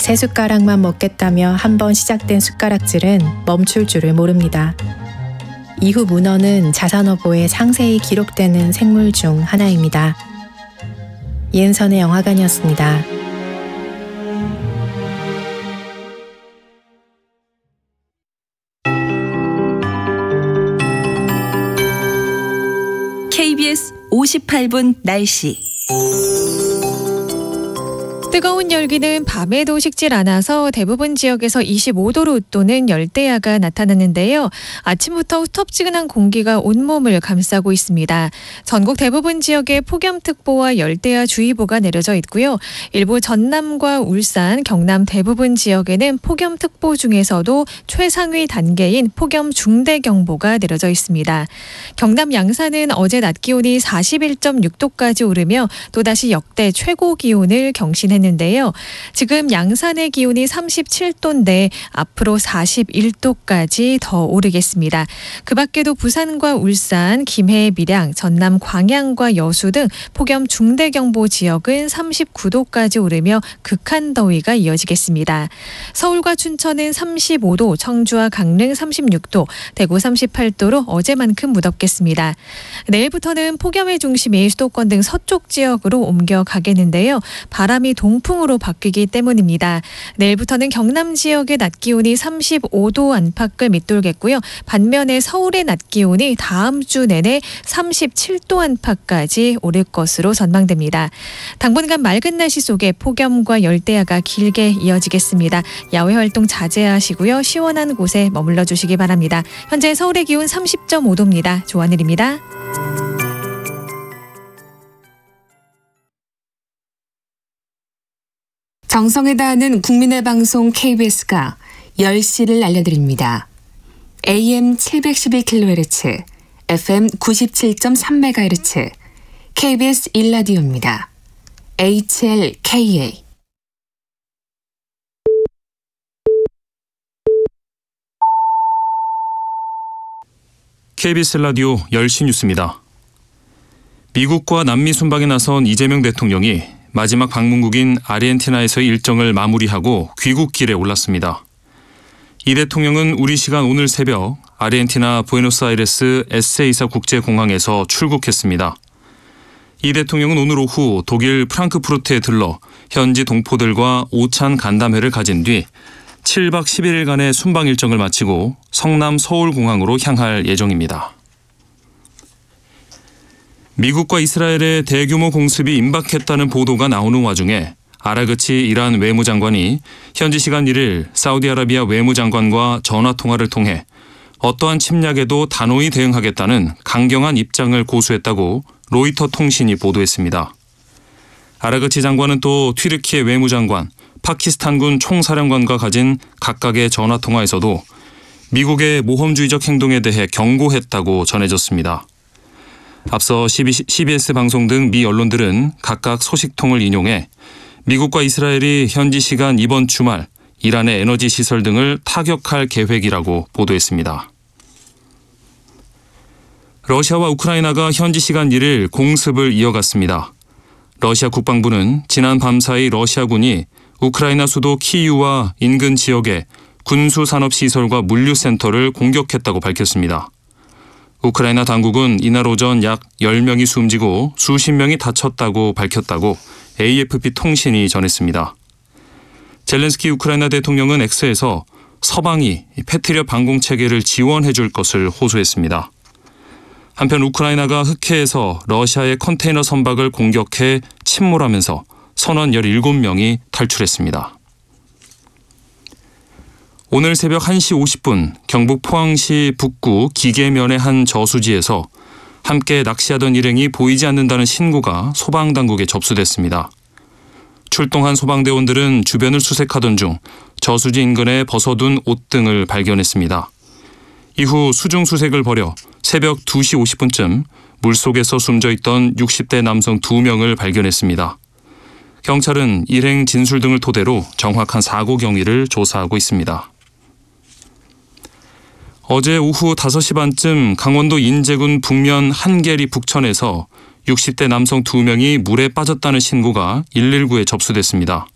세 숟가락만 먹겠다며 한 번 시작된 숟가락질은 멈출 줄을 모릅니다. 이후 문어는 자산어보에 상세히 기록되는 생물 중 하나입니다. 이은선의 영화관이었습니다. KBS 58분 날씨. 뜨거운 열기는 밤에도 식질 않아서 대부분 지역에서 25도로 웃도는 열대야가 나타났는데요. 아침부터 후텁지근한 공기가 온몸을 감싸고 있습니다. 전국 대부분 지역에 폭염특보와 열대야주의보가 내려져 있고요. 일부 전남과 울산, 경남 대부분 지역에는 폭염특보 중에서도 최상위 단계인 폭염중대경보가 내려져 있습니다. 경남 양산은 어제 낮 기온이 41.6도까지 오르며 또다시 역대 최고 기온을 경신했는데요. 지금 양산의 기온이 37도인데 앞으로 41도까지 더 오르겠습니다. 그 밖에도 부산과 울산, 김해, 밀양, 전남 광양과 여수 등 폭염 중대경보 지역은 39도까지 오르며 극한 더위가 이어지겠습니다. 서울과 춘천은 35도, 청주와 강릉 36도, 대구 38도로 어제만큼 무덥겠습니다. 내일부터는 폭염의 중심이 수도권 등 서쪽 지역으로 옮겨가겠는데요. 바람이 동풍으로 바뀌기 때문입니다. 내일부터는 경남 지역의 낮 기온이 35도 안팎을 밑돌겠고요. 반면에 서울의 낮 기온이 다음 주 내내 37도 안팎까지 오를 것으로 전망됩니다. 당분간 맑은 날씨 속에 폭염과 열대야가 길게 이어지겠습니다. 야외 활동 자제하시고요. 시원한 곳에 머물러 주시기 바랍니다. 현재 서울의 기온 30.5도입니다. 조한일입니다. 정성을 다하는 국민의 방송 KBS가 10시를 알려드립니다. AM 711kHz, FM 97.3MHz, KBS 1라디오입니다. HLKA. KBS 라디오 10시 뉴스입니다. 미국과 남미 순방에 나선 이재명 대통령이 마지막 방문국인 아르헨티나에서의 일정을 마무리하고 귀국길에 올랐습니다. 이 대통령은 우리 시간 오늘 새벽 아르헨티나 부에노스아이레스 에세이사 국제공항에서 출국했습니다. 이 대통령은 오늘 오후 독일 프랑크푸르트에 들러 현지 동포들과 오찬 간담회를 가진 뒤 7박 11일간의 순방 일정을 마치고 성남 서울공항으로 향할 예정입니다. 미국과 이스라엘의 대규모 공습이 임박했다는 보도가 나오는 와중에 아라그치 이란 외무장관이 현지 시간 1일 사우디아라비아 외무장관과 전화통화를 통해 어떠한 침략에도 단호히 대응하겠다는 강경한 입장을 고수했다고 로이터 통신이 보도했습니다. 아라그치 장관은 또 튀르키예 외무장관, 파키스탄군 총사령관과 가진 각각의 전화통화에서도 미국의 모험주의적 행동에 대해 경고했다고 전해졌습니다. 앞서 CBS 방송 등 미 언론들은 각각 소식통을 인용해 미국과 이스라엘이 현지 시간 이번 주말 이란의 에너지 시설 등을 타격할 계획이라고 보도했습니다. 러시아와 우크라이나가 현지 시간 1일 공습을 이어갔습니다. 러시아 국방부는 지난 밤사이 러시아군이 우크라이나 수도 키이우와 인근 지역의 군수산업시설과 물류센터를 공격했다고 밝혔습니다. 우크라이나 당국은 이날 오전 약 10명이 숨지고 수십 명이 다쳤다고 밝혔다고 AFP 통신이 전했습니다. 젤렌스키 우크라이나 대통령은 X에서 서방이 패트리엇 방공체계를 지원해 줄 것을 호소했습니다. 한편 우크라이나가 흑해에서 러시아의 컨테이너 선박을 공격해 침몰하면서 선원 17명이 탈출했습니다. 오늘 새벽 1시 50분 경북 포항시 북구 기계면의 한 저수지에서 함께 낚시하던 일행이 보이지 않는다는 신고가 소방당국에 접수됐습니다. 출동한 소방대원들은 주변을 수색하던 중 저수지 인근에 벗어둔 옷 등을 발견했습니다. 이후 수중 수색을 벌여 새벽 2시 50분쯤 물속에서 숨져있던 60대 남성 2명을 발견했습니다. 경찰은 일행 진술 등을 토대로 정확한 사고 경위를 조사하고 있습니다. 어제 오후 5시 반쯤 강원도 인제군 북면 한계리 북천에서 60대 남성 2명이 물에 빠졌다는 신고가 119에 접수됐습니다.